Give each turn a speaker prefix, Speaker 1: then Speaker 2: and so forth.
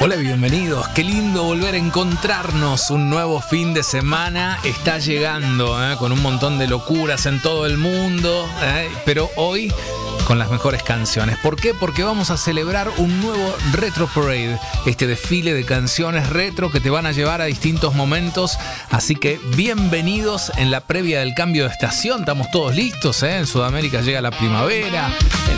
Speaker 1: Hola, bienvenidos. Qué lindo volver a encontrarnos. Un nuevo fin de semana está llegando, con un montón de locuras en todo el mundo, pero hoy con las mejores canciones. ¿Por qué? Porque vamos a celebrar un nuevo Retro Parade, este desfile de canciones retro que te van a llevar a distintos momentos. Así que bienvenidos en la previa del cambio de estación. Estamos todos listos, En Sudamérica llega la primavera.